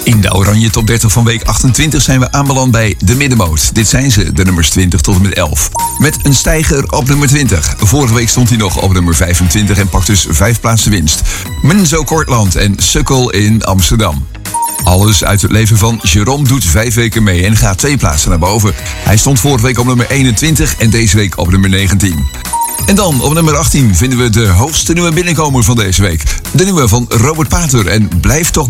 In de Oranje Top 30 van week 28 zijn we aanbeland bij de middenmoot. Dit zijn ze, de nummers 20 tot en met 11. Met een stijger op nummer 20. Vorige week stond hij nog op nummer 25 en pakt dus 5 plaatsen winst. Menzo Kortland en Sukkel in Amsterdam. Alles uit het leven van Jerome doet 5 weken mee en gaat 2 plaatsen naar boven. Hij stond vorige week op nummer 21 en deze week op nummer 19. En dan op nummer 18 vinden we de hoogste nieuwe binnenkomer van deze week. De nieuwe van Robert Pater en Blijf toch